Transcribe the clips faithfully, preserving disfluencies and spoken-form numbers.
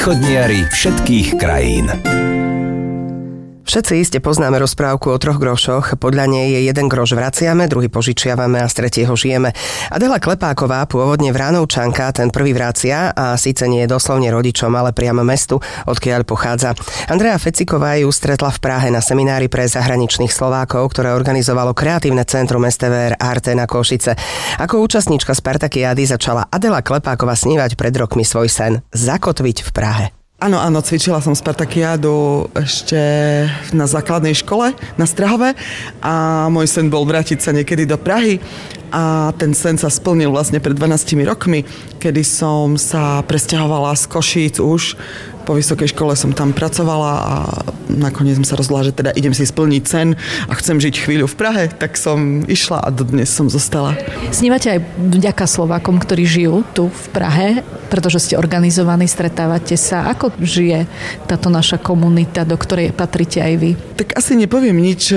Východniari všetkých krajín. Všetci iste poznáme rozprávku o troch grošoch. Podľa nej je jeden groš vraciame, druhý požičiavame a z tretieho žijeme. Adela Klepáková, pôvodne Vránovčanka, ten prvý vracia a síce nie je doslovne rodičom, ale priamo mestu, odkiaľ pochádza. Andrea Feciková ju stretla v Prahe na seminári pre zahraničných Slovákov, ktoré organizovalo Kreatívne centrum es té vé er Arte na Košice. Ako účastníčka Spartakiády začala Adela Klepáková snívať pred rokmi svoj sen zakotviť v Prahe. Áno, áno, cvičila som Spartakiádu ešte na základnej škole na Strahove a môj sen bol vrátiť sa niekedy do Prahy a ten sen sa splnil vlastne pred dvanástimi rokmi, kedy som sa presťahovala z Košíc už. Po vysokej škole som tam pracovala a nakoniec som sa rozhodla, že teda idem si splniť sen a chcem žiť chvíľu v Prahe, tak som išla a dodnes som zostala. Snívate aj vďaka Slovákom, ktorí žijú tu v Prahe, pretože ste organizovaní, stretávate sa. Ako žije táto naša komunita, do ktorej patríte aj vy? Tak asi nepoviem nič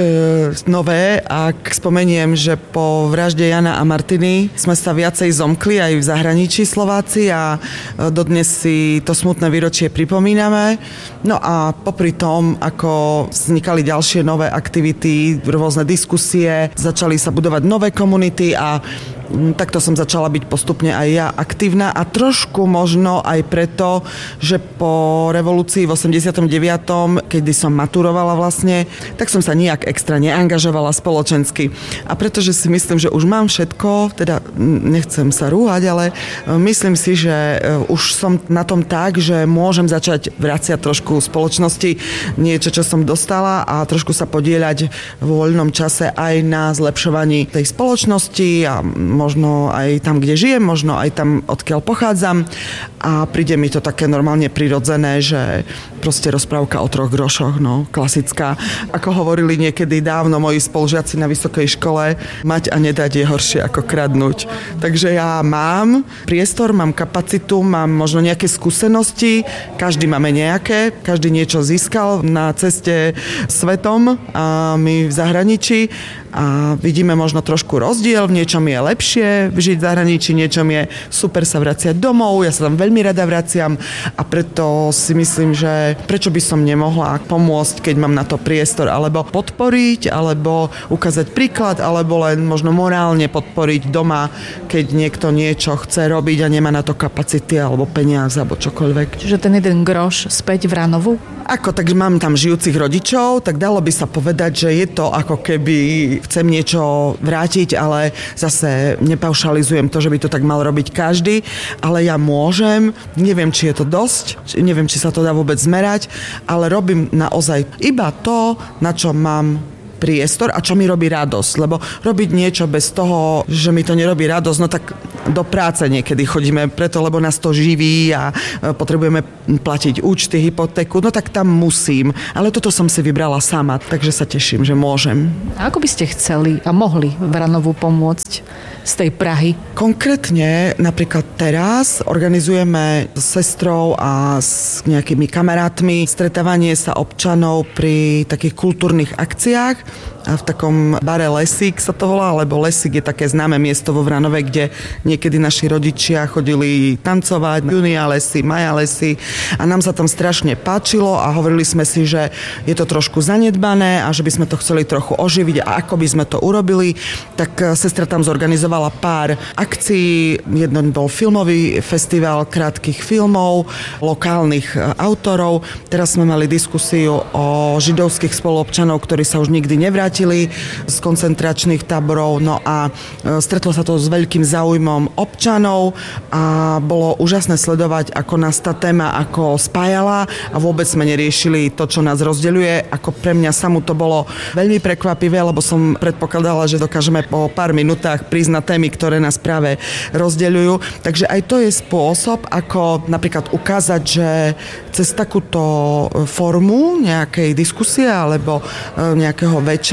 nové, ak spomeniem, že po vražde Jana a Martiny sme sa viacej zomkli aj v zahraničí Slováci a dodnes si to smutné výročie pripomíname. No a popri tom, ako vznikali ďalšie nové aktivity, rôzne diskusie, začali sa budovať nové komunity a takto som začala byť postupne aj ja aktívna a trošku možno aj preto, že po revolúcii v osemdesiatom deviatom, kedy som maturovala vlastne, tak som sa nijak extra neangažovala spoločensky. A pretože si myslím, že už mám všetko, teda nechcem sa rúhať, ale myslím si, že už som na tom tak, že môžem začať vraciať trošku spoločnosti niečo, čo som dostala a trošku sa podieľať v voľnom čase aj na zlepšovaní tej spoločnosti a možno aj tam, kde žijem, možno aj tam, odkiaľ pochádzam a príde mi to také normálne prirodzené, že proste rozprávka o troch grošoch, no, klasická. Ako hovorili niekedy dávno moji spolužiaci na vysokej škole, mať a nedať je horšie ako kradnúť. Takže ja mám priestor, mám kapacitu, mám možno nejaké skúsenosti, každý máme nejaké, každý niečo získal na ceste svetom a my v zahraničí a vidíme možno trošku rozdiel, v niečom je lepšie žiť v zahraničí, niečom je super sa vraciať domov, ja sa tam veľmi rada vraciam a preto si myslím, že prečo by som nemohla pomôcť, keď mám na to priestor, alebo podporiť, alebo ukázať príklad, alebo len možno morálne podporiť doma, keď niekto niečo chce robiť a nemá na to kapacity, alebo peniaze, alebo čokoľvek. Čiže ten jeden groš späť v Ránovu? Ako, tak mám tam žijúcich rodičov, tak dalo by sa povedať, že je to ako keby chcem niečo vrátiť, ale zase nepaušalizujem to, že by to tak mal robiť každý, ale ja môžem, neviem, či je to dosť, neviem, či sa to dá vôbec zmerať, ale robím naozaj iba to, na čo mám priestor a čo mi robí radosť, lebo robiť niečo bez toho, že mi to nerobí radosť, no tak do práce niekedy chodíme preto, lebo nás to živí a potrebujeme platiť účty, hypotéku, no tak tam musím, ale toto som si vybrala sama, takže sa teším, že môžem. A ako by ste chceli a mohli Vranovu pomôcť z tej Prahy? Konkrétne napríklad teraz organizujeme s sestrou a s nejakými kamarátmi stretávanie sa občanov pri takých kultúrnych akciách a v takom bare Lesík sa to volá, lebo Lesík je také známe miesto vo Vranove, kde niekedy naši rodičia chodili tancovať, Junia Lesy, Maja Lesy a nám sa tam strašne páčilo a hovorili sme si, že je to trošku zanedbané a že by sme to chceli trochu oživiť a ako by sme to urobili, tak sestra tam zorganizovala pár akcií. Jeden bol filmový festival krátkych filmov, lokálnych autorov. Teraz sme mali diskusiu o židovských spoluobčanov, ktorí sa už nikdy nevrátili z koncentračných táborov. No a stretlo sa to s veľkým záujmom občanov a bolo úžasné sledovať, ako nás tá téma ako spájala a vôbec sme neriešili to, čo nás rozdeľuje. Ako pre mňa samú to bolo veľmi prekvapivé, lebo som predpokladala, že dokážeme po pár minútach prísť na témy, ktoré nás práve rozdeľujú. Takže aj to je spôsob, ako napríklad ukázať, že cez takúto formu nejakej diskusie alebo nejakého večera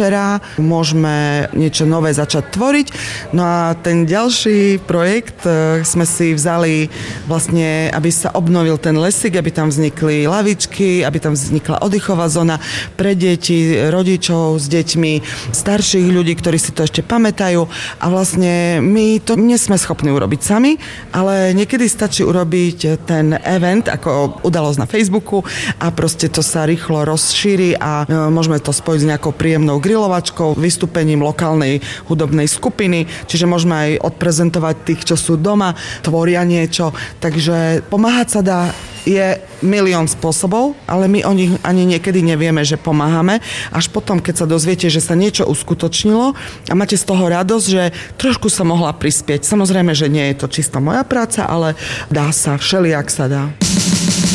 večera, môžeme niečo nové začať tvoriť. No a ten ďalší projekt sme si vzali vlastne, aby sa obnovil ten lesík, aby tam vznikli lavičky, aby tam vznikla oddychová zóna pre deti, rodičov s deťmi, starších ľudí, ktorí si to ešte pamätajú. A vlastne my to nie sme schopní urobiť sami, ale niekedy stačí urobiť ten event ako udalosť na Facebooku a proste to sa rýchlo rozšíri a môžeme to spojiť s nejakou príjemnou grilovačkou, vystúpením lokálnej hudobnej skupiny, čiže môžeme aj odprezentovať tých, čo sú doma, tvoria niečo, takže pomáhať sa dá, je milión spôsobov, ale my o nich ani niekedy nevieme, že pomáhame. Až potom, keď sa dozviete, že sa niečo uskutočnilo a máte z toho radosť, že trošku som mohla prispieť. Samozrejme, že nie je to čisto moja práca, ale dá sa, všelijak sa dá.